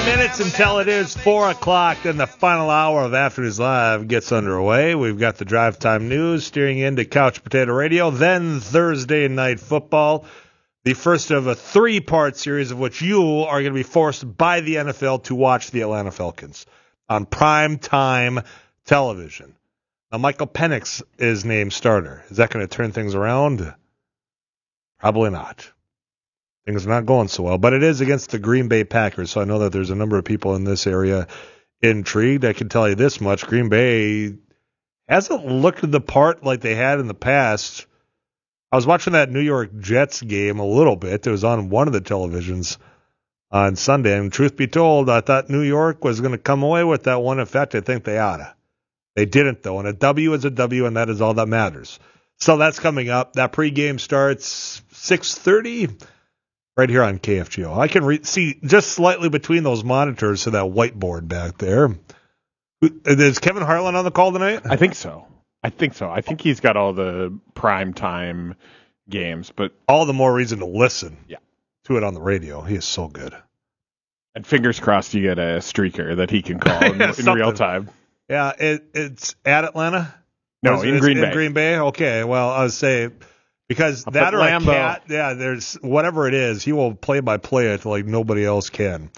minutes until it is 4 o'clock. Then the final hour of Afternoons Live gets underway. We've got the Drive Time News steering into Couch Potato Radio. Then Thursday Night Football, the first of a three-part series of which you are going to be forced by the NFL to watch the Atlanta Falcons on prime time television. Now, Michael Penix is named starter. Is that going to turn things around? Probably not. Things are not going so well, but it is against the Green Bay Packers, so I know that there's a number of people in this area intrigued. I can tell you this much. Green Bay hasn't looked the part like they had in the past. I was watching that New York Jets game a little bit. It was on one of the televisions on Sunday, and truth be told, I thought New York was going to come away with that one. In fact, I think they oughta. They didn't, though, and a W is a W, and that is all that matters. So that's coming up. That pregame starts 6:30 right here on KFGO. I can see just slightly between those monitors to that whiteboard back there. Is Kevin Harlan on the call tonight? I think so. I think he's got all the prime time games, but all the more reason to listen to it on the radio. He is so good. And fingers crossed you get a streaker that he can call in real time. Yeah, it's at Atlanta? No, in Green Bay. In Green Bay? Okay, well, I would say because I'll that or Lambeau. A cat, there's whatever it is, he will play-by-play it like nobody else can.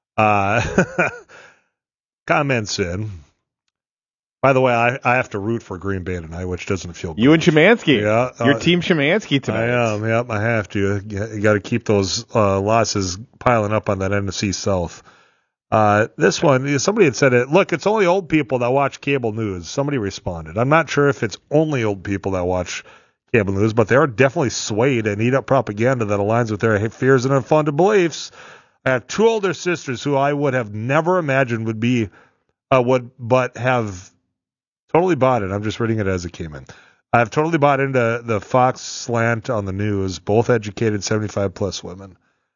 Comments in. By the way, I have to root for Green Bay tonight, which doesn't feel good. You and Szymanski. Yeah, your team Szymanski tonight. I am, yep, I have to. You got to keep those losses piling up on that NFC South. This one, somebody had said it. Look, it's only old people that watch cable news. Somebody responded. I'm not sure if it's only old people that watch cable news, but they are definitely swayed and eat up propaganda that aligns with their fears and unfounded beliefs. I have two older sisters who I would have never imagined would be, but have totally bought it. I'm just reading it as it came in. I have totally bought into the Fox slant on the news. Both educated 75-plus women.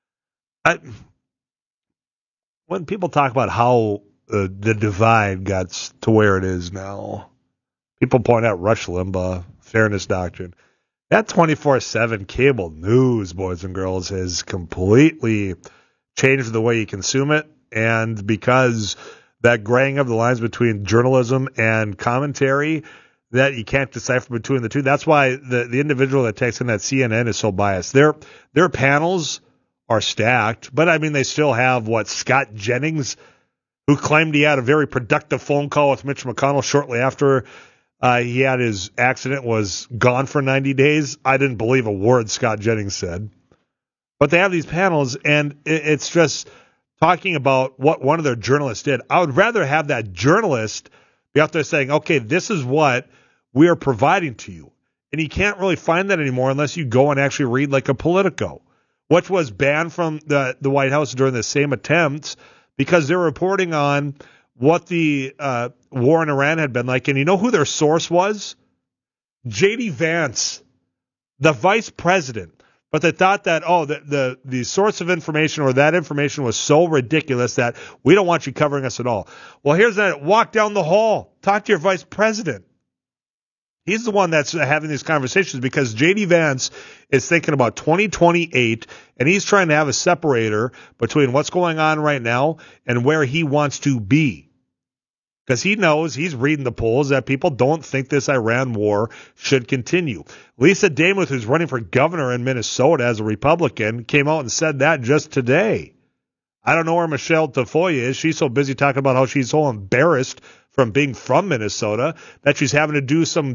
When people talk about how the divide got to where it is now, people point out Rush Limbaugh, fairness doctrine. That 24/7 cable news, boys and girls, has completely changed the way you consume it. And because that graying of the lines between journalism and commentary, that you can't decipher between the two. That's why the individual that takes in that CNN is so biased. Their panels are stacked, but I mean, they still have Scott Jennings, who claimed he had a very productive phone call with Mitch McConnell shortly after he had his accident, was gone for 90 days. I didn't believe a word Scott Jennings said. But they have these panels, and it's just talking about what one of their journalists did. I would rather have that journalist be out there saying, okay, this is what we are providing to you. And you can't really find that anymore unless you go and actually read like a Politico, which was banned from the White House during the same attempts because they're reporting on what the war in Iran had been like. And you know who their source was? J.D. Vance, the vice president. But they thought that, the source of information or that information was so ridiculous that we don't want you covering us at all. Well, here's that. Walk down the hall. Talk to your vice president. He's the one that's having these conversations because J.D. Vance is thinking about 2028, and he's trying to have a separator between what's going on right now and where he wants to be. Because he knows, he's reading the polls, that people don't think this Iran war should continue. Lisa Damuth, who's running for governor in Minnesota as a Republican, came out and said that just today. I don't know where Michelle Tafoya is. She's so busy talking about how she's so embarrassed from being from Minnesota that she's having to do some